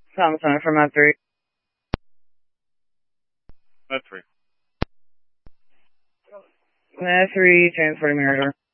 Thomas Center from Med 3. Med 3. Med 3, transporting Mirador.